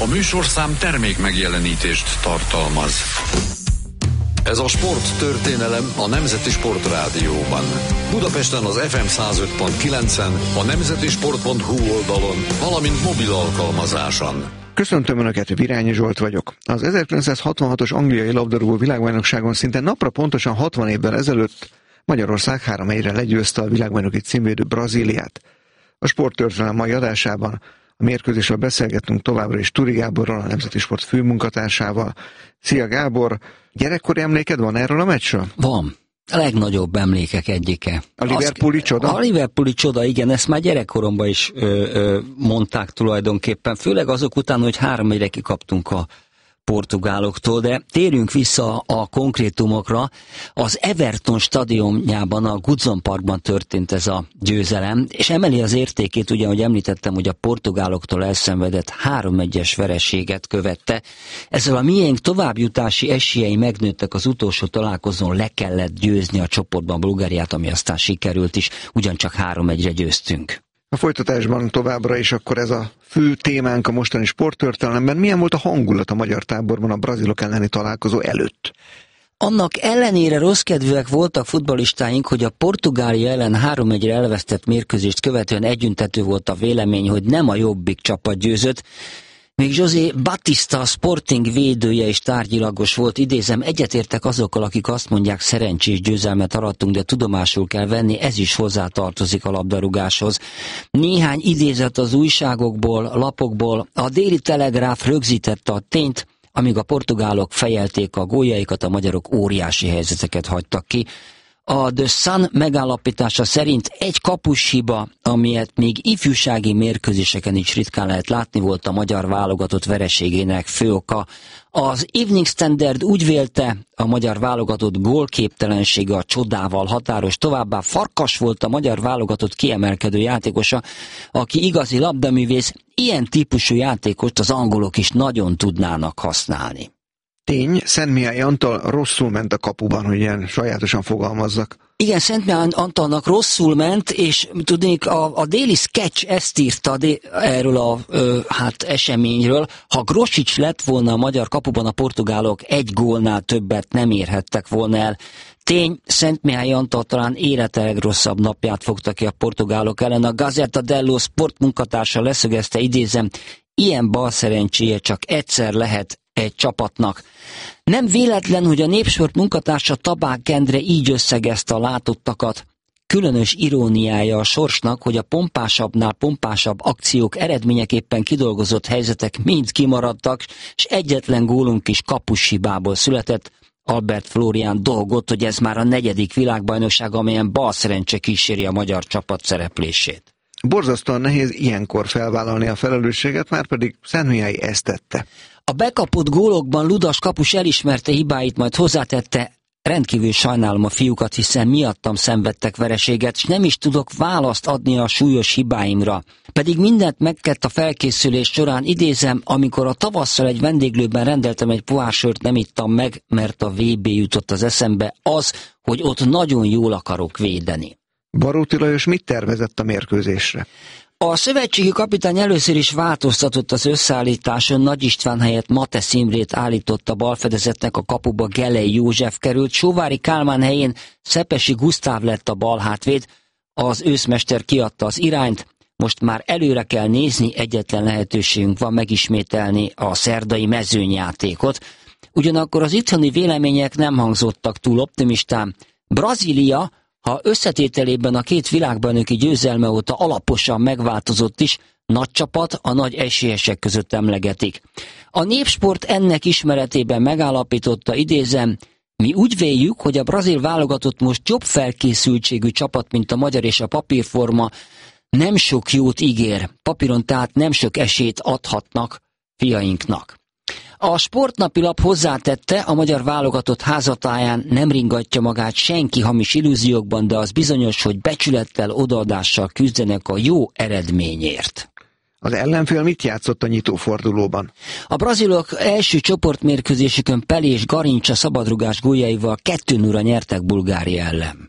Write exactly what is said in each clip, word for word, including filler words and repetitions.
A műsorszám termék megjelenítést tartalmaz. Ez a sporttörténelem a Nemzeti Sportrádióban. Budapesten az ef em száz öt pont kilencen, a nemzeti sport pont hu oldalon, valamint mobil alkalmazáson. Köszöntöm Önöket, Virányi Zsolt vagyok. Az ezerkilencszázhatvanhatos angliai labdarúgó világbajnokságon szinte napra pontosan hatvan évvel ezelőtt Magyarország három egyre legyőzte a világbajnoki címvédő Brazíliát. A sporttörténelem mai adásában a mérkőzésről beszélgetünk továbbra is Turi Gáborral, a Nemzeti Sport főmunkatársával. Szia Gábor, gyerekkori emléked van erről a meccsről? Van. A legnagyobb emlékek egyike. A Liverpooli Az, csoda? A Liverpooli csoda, igen, ezt már gyerekkoromban is ö, ö, mondták tulajdonképpen, főleg azok után, hogy három egyre kikaptunk a portugáloktól, de térjünk vissza a konkrétumokra. Az Everton stadionjában, a Goodson Parkban történt ez a győzelem, és emeli az értékét, ugye, ahogy említettem, hogy a portugáloktól elszenvedett három egyes vereséget követte. Ezzel a miénk továbbjutási esélyei megnőttek, az utolsó találkozón le kellett győzni a csoportban Bulgáriát, ami aztán sikerült is, ugyancsak három egyre győztünk. A folytatásban továbbra is akkor ez a fő témánk a mostani sporttörténelemben. Milyen volt a hangulat a magyar táborban a brazilok elleni találkozó előtt? Annak ellenére rosszkedvűek voltak futballistáink, hogy a Portugália ellen három egyre elvesztett mérkőzést követően együntető volt a vélemény, hogy nem a jobbik csapat győzött. Még José Batista, a Sporting védője is tárgyilagos volt, idézem, egyetértek azokkal, akik azt mondják, szerencsés győzelmet arattunk, de tudomásul kell venni, ez is hozzátartozik a labdarúgáshoz. Néhány idézet az újságokból, lapokból, a Déli Telegráf rögzítette a tényt, amíg a portugálok fejelték a góljaikat, a magyarok óriási helyzeteket hagytak ki. A The Sun megállapítása szerint egy kapushiba, amilyet még ifjúsági mérkőzéseken is ritkán lehet látni, volt a magyar válogatott vereségének fő oka. Az Evening Standard úgy vélte, a magyar válogatott gólképtelensége a csodával határos, továbbá Farkas volt a magyar válogatott kiemelkedő játékosa, aki igazi labdaművész, ilyen típusú játékost az angolok is nagyon tudnának használni. Tény, Szentmihály Antal rosszul ment a kapuban, hogy ilyen sajátosan fogalmazzak. Igen, Szentmihály Antalnak rosszul ment, és tudnék, a, a déli sketch ezt írta de, erről a ö, hát eseményről. Ha Grosics lett volna a magyar kapuban, a portugálok egy gólnál többet nem érhettek volna el. Tény, Szentmihály Antal talán élete legrosszabb napját fogta ki a portugálok ellen. A Gazzetta dello Sport munkatársa leszögezte, idézem, ilyen balszerencséje csak egyszer lehet egy csapatnak. Nem véletlen, hogy a Népsport munkatársa Tabák Endre így összegezte a látottakat. Különös iróniája a sorsnak, hogy a pompásabbnál pompásabb akciók eredményeképpen kidolgozott helyzetek mind kimaradtak, és egyetlen gólunk is kapushibából született. Albert Flórián dolgot, hogy ez már a negyedik világbajnokság, amelyen balszerencse kíséri a magyar csapat szereplését. Borzasztóan nehéz ilyenkor felvállalni a felelősséget, már pedig Szentmihály ezt tette. A bekapott gólokban Ludas kapus elismerte hibáit, majd hozzátette, rendkívül sajnálom a fiúkat, hiszen miattam szenvedtek vereséget, és nem is tudok választ adni a súlyos hibáimra. Pedig mindent megkett a felkészülés során, idézem, amikor a tavasszal egy vendéglőben rendeltem egy pohár sört, nem ittam meg, mert a vé bé jutott az eszembe, az, hogy ott nagyon jól akarok védeni. Baróti Lajos mit tervezett a mérkőzésre? A szövetségi kapitány először is változtatott az összeállításon, Nagy István helyett Matesz Imrét állította balfedezetnek, a kapuba Gelei József került, Sóvári Kálmán helyén Szepesi Gusztáv lett a balhátvéd, az őszmester kiadta az irányt, most már előre kell nézni, egyetlen lehetőségünk van megismételni a szerdai mezőnyjátékot. Ugyanakkor az itthoni vélemények nem hangzottak túl optimistán. Brazília, ha összetételében a két világbajnoki győzelme óta alaposan megváltozott is, nagy csapat a nagy esélyesek között emlegetik. A Népsport ennek ismeretében megállapította, idézem, mi úgy véljük, hogy a brazil válogatott most jobb felkészültségű csapat, mint a magyar, és a papírforma nem sok jót ígér, papíron tehát nem sok esélyt adhatnak fiainknak. A Sportnapilap hozzátette, a magyar válogatott házatáján nem ringatja magát senki hamis illúziókban, de az bizonyos, hogy becsülettel, odaadással küzdenek a jó eredményért. Az ellenfél mit játszott a nyitófordulóban? A brazilok első csoportmérkőzésükön Pelé és Garincsa szabadrugás góljaival kettő nulla nyertek Bulgária ellen.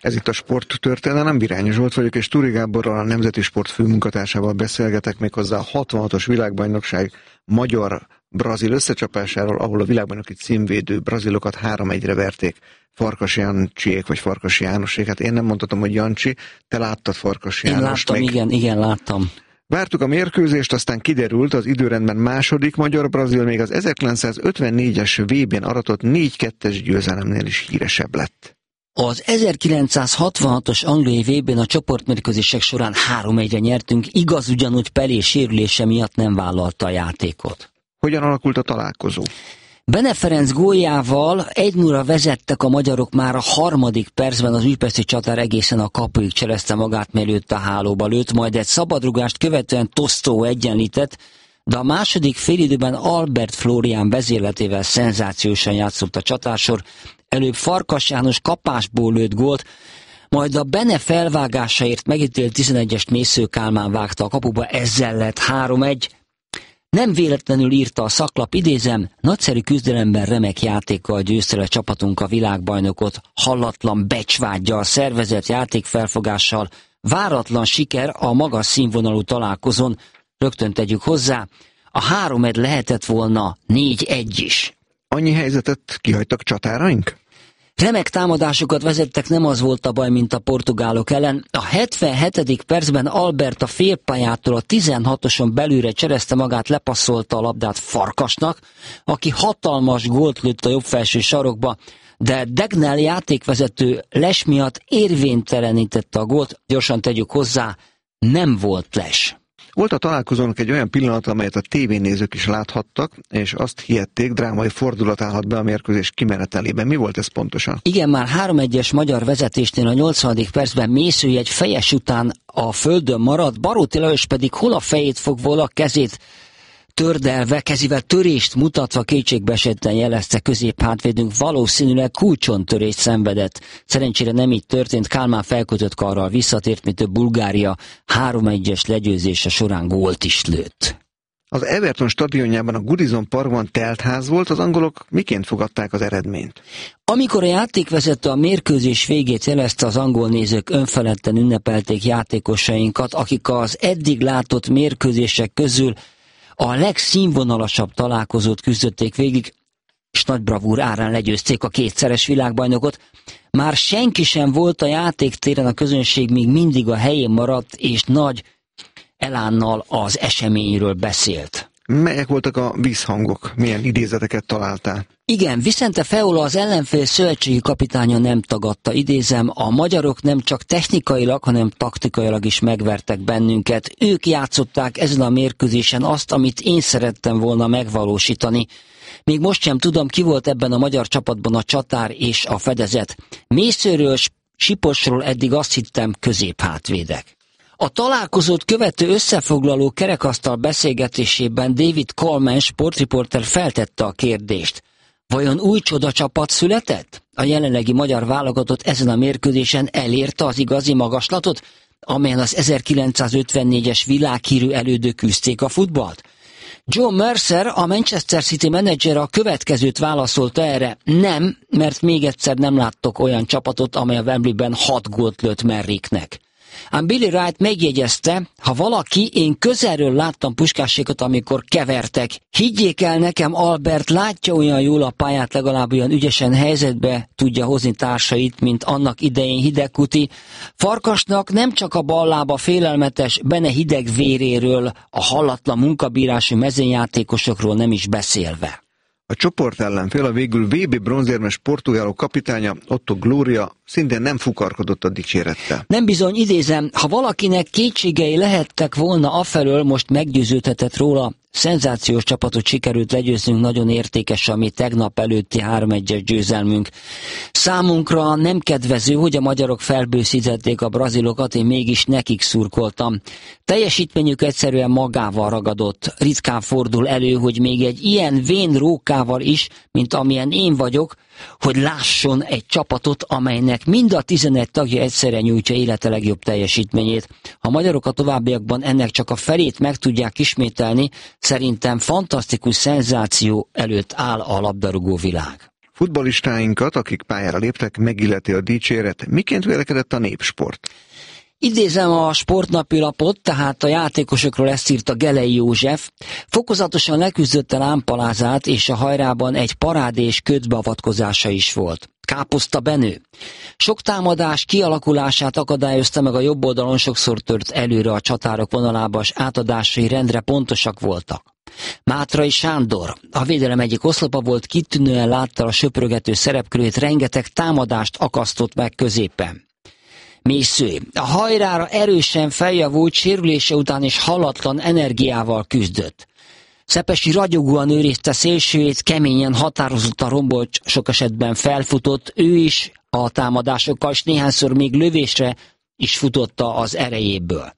Ez itt a Sporttörténelem, Virányi Zsolt vagyok, és Turi Gáborral, a Nemzeti Sport főmunkatársával beszélgetek méghozzá a hatvanhatos világbajnokság magyar-brazil összecsapásáról, ahol a világbajnoki címvédő brazilokat három egyre verték Farkas Jancsiék, vagy Farkas Jánosék. Hát én nem mondhatom, hogy Jancsi, te láttad Farkas Jánost? Én láttam, még. igen, igen, láttam. Vártuk a mérkőzést, aztán kiderült, az időrendben második magyar-brazil még az ezerkilencszázötvennégyes vé bén aratott négy kettes győzelemnél is híresebb lett. Az ezerkilencszázhatvanhatos angliai vé bén a csoportmérkőzések során három egyre nyertünk, igaz, ugyanúgy Pelé sérülése miatt nem vállalta a játékot. Hogyan alakult a találkozó? Bene Ferenc góljával egy nullra vezettek a magyarok, már a harmadik percben az újpesti csatár egészen a kapuig cselezte magát, mielőtt a hálóba lőtt, majd egy szabadrugást követően Tostó egyenlített, de a második félidőben Albert Flórián vezérletével szenzációsan játszott a csatársor, előbb Farkas János kapásból lőtt gólt, majd a Bene felvágásaért megítélt tizenegyest Mésző Kálmán vágta a kapuba, ezzel lett három egy. Nem véletlenül írta a szaklap, idézem, nagyszerű küzdelemben remek játékkal győzte le csapatunk a világbajnokot, hallatlan becsvággyal, szervezett játékfelfogással, váratlan siker a magas színvonalú találkozón, rögtön tegyük hozzá, a három egy lehetett volna négy egy is. Annyi helyzetet kihagytak csatáraink? Remek támadásokat vezettek, nem az volt a baj, mint a portugálok ellen. A hetvenhetedik percben Albert a félpályától a tizenhatoson belülre cserezte magát, lepasszolta a labdát Farkasnak, aki hatalmas gólt lőtt a jobb felső sarokba, de Degnell játékvezető les miatt érvénytelenítette a gólt. Gyorsan tegyük hozzá, nem volt les. Volt a találkozónak egy olyan pillanat, amelyet a tévénézők is láthattak, és azt hihették, drámai fordulat állhat be a mérkőzés kimenetelében. Mi volt ez pontosan? Igen, már három egyes magyar vezetésnél a nyolcvanadik percben Mészői egy fejes után a földön maradt, Baróti Lajos pedig hol a fejét fogva, hol a kezét tördelve, kezivel törést mutatva kétségbeesetten jelezte középhátvédünk, valószínűleg kulcsontörést szenvedett. Szerencsére nem így történt, Kálmán felkötött karral visszatért, mint a Bulgária három egyes legyőzése során gólt is lőtt. Az Everton stadionjában, a Goodison Parkban teltház volt, az angolok miként fogadták az eredményt? Amikor a játékvezető a mérkőzés végét jelezte, az angol nézők önfeledten ünnepelték játékosainkat, akik az eddig látott mérkőzések közül a legszínvonalasabb találkozót küzdötték végig, és nagy bravúr árán legyőzték a kétszeres világbajnokot. Már senki sem volt a játéktéren, a közönség még mindig a helyén maradt, és nagy elánnal az eseményről beszélt. Melyek voltak a vízhangok? Milyen idézeteket találtál? Igen, Vicente Feola, az ellenfél szövetségi kapitánya nem tagadta, idézem, a magyarok nem csak technikailag, hanem taktikailag is megvertek bennünket. Ők játszották ezen a mérkőzésen azt, amit én szerettem volna megvalósítani. Még most sem tudom, ki volt ebben a magyar csapatban a csatár és a fedezet. Mészőről, Siposról eddig azt hittem, középhátvédek. A találkozót követő összefoglaló kerekasztal beszélgetésében David Coleman sportriporter feltette a kérdést. Vajon új csodacsapat született? A jelenlegi magyar válogatott ezen a mérkőzésen elérte az igazi magaslatot, amelyen az ezerkilencszázötvennégyes világhírű elődök küzdték a futballt? Joe Mercer, a Manchester City menedzser a következőt válaszolta erre. Nem, mert még egyszer nem láttok olyan csapatot, amely a Wembleyben hat gólt lőtt Merricknek. Ám Billy Wright megjegyezte, ha valaki, én közelről láttam Puskásékat, amikor kevertek. Higgyék el nekem, Albert látja olyan jól a pályát, legalább olyan ügyesen helyzetbe tudja hozni társait, mint annak idején Hidegkuti. Farkasnak nem csak a ballába félelmetes Bene hideg véréről, a hallatlan munkabírású mezőnyjátékosokról nem is beszélve. A csoport ellenfél, a végül vé bé bronzérmes portugálok kapitánya, Otto Glória szintén nem fukarkodott a dicsérettel. Nem bizony, idézem, ha valakinek kétségei lehettek volna afelől, most meggyőződhetett róla, szenzációs csapatot sikerült legyőznünk, nagyon értékes a mi tegnap előtti három egyes győzelmünk. Számunkra nem kedvező, hogy a magyarok felbőszítették a brazilokat, én mégis nekik szurkoltam. Teljesítményük egyszerűen magával ragadott. Ritkán fordul elő, hogy még egy ilyen vén rókával is, mint amilyen én vagyok, hogy lásson egy csapatot, amelynek mind a tizenegy tagja egyszerre nyújtja élete legjobb teljesítményét. Ha a magyarok a továbbiakban ennek csak a felét meg tudják ismételni, szerintem fantasztikus szenzáció előtt áll a labdarúgó világ. Futballistáinkat, akik pályára léptek, megilleti a dicséret. Miként vélekedett a Népsport? Idézem a sportnapilapot, tehát a játékosokról ezt írta Gelei József. Fokozatosan leküzdött a lámpalázát, és a hajrában egy parádés ködbeavatkozása is volt. Káposzta Benő. Sok támadás kialakulását akadályozta meg a jobb oldalon, sokszor tört előre a csatárok vonalába, s átadásai rendre pontosak voltak. Mátrai Sándor, a védelem egyik oszlopa volt, kitűnően látta a söprögető szerepkörét, rengeteg támadást akasztott meg középen. Mésző. A hajrára erősen feljavult, sérülése után is hallatlan energiával küzdött. Szepesi ragyogóan őrizte szélsőjét, keményen, határozottan rombolt, sok esetben felfutott, ő is a támadásokkal, és néhányszor még lövésre is futotta az erejéből.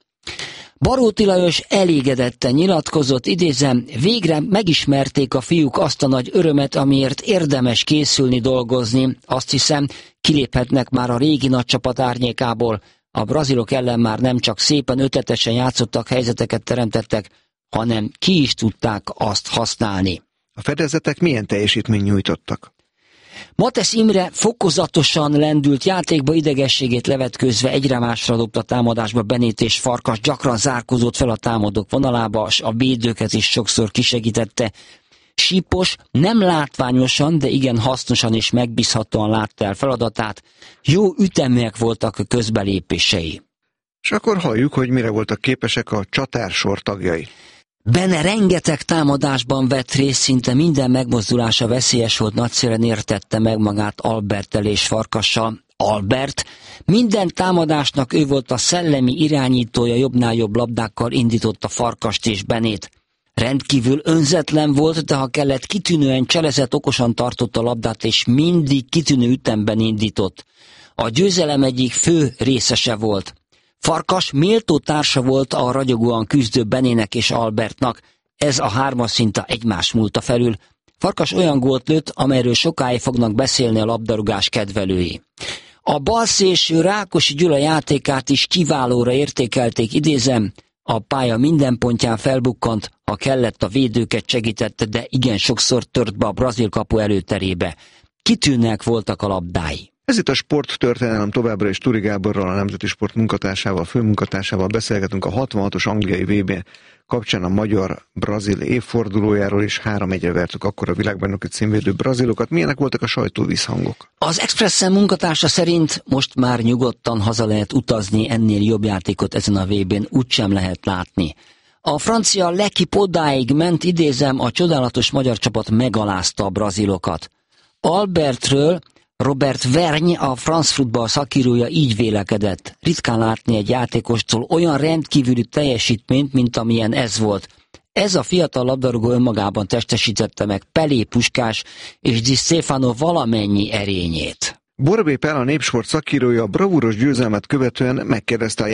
Baróti Lajos elégedetten nyilatkozott, idézem, végre megismerték a fiúk azt a nagy örömet, amiért érdemes készülni, dolgozni. Azt hiszem, kiléphetnek már a régi nagy csapat árnyékából. A brazilok ellen már nem csak szépen ötletesen játszottak, helyzeteket teremtettek, hanem ki is tudták azt használni. A fedezetek milyen teljesítményt nyújtottak? Matesz Imre fokozatosan lendült játékba, idegességét levetkőzve egyre másra dobta támadásba. Benét és Farkas gyakran zárkózott fel a támadók vonalába, s a védőket is sokszor kisegítette. Sípos nem látványosan, de igen hasznosan és megbízhatóan látta el feladatát. Jó üteműek voltak a közbelépései. És akkor halljuk, hogy mire voltak képesek a csatársor tagjai. Benne rengeteg támadásban vett részt, szinte minden megmozdulása veszélyes volt, nagyszerűen értette meg magát Alberttel és Farkassal. Albert minden támadásnak ő volt a szellemi irányítója, jobbnál jobb labdákkal indította Farkast és Benét. Rendkívül önzetlen volt, de ha kellett, kitűnően cselezett, okosan tartotta a labdát, és mindig kitűnő ütemben indított. A győzelem egyik fő részese volt. Farkas méltó társa volt a ragyogóan küzdő Benének és Albertnak, ez a hármas szinta egymás múlta felül. Farkas olyan gólt lőtt, amelyről sokáig fognak beszélni a labdarúgás kedvelői. A balszélső Rákosi Gyula játékát is kiválóra értékelték, idézem, a pálya minden pontján felbukkant, ha kellett, a védőket segítette, de igen sokszor tört be a brazil kapu előterébe. Kitűnőek voltak a labdái. Ez itt a Sporttörténelem, továbbra is Turi Gáborral, a Nemzeti Sport munkatársával, főmunkatársával beszélgetünk a hatvanhatos angliai vé bé kapcsán a magyar-brazil évfordulójáról, és három egyre vertük akkor a világbajnoki címvédő brazilokat. Milyenek voltak a sajtóvízhangok? Az Expressen munkatársa szerint most már nyugodtan haza lehet utazni, ennél jobb játékot ezen a vé bén úgysem lehet látni. A francia L'Équipe odáig ment, idézem, a csodálatos magyar csapat megalázta a brazilokat. Albertről Robert Vergne, a France Football szakírója így vélekedett. Ritkán látni egy játékostól olyan rendkívüli teljesítményt, mint amilyen ez volt. Ez a fiatal labdarúgó önmagában testesítette meg Pelé, Puskás és Di Stefano valamennyi erényét. Borbély Pál, a Népsport szakírója, a bravúros győzelmet követően megkérdezte a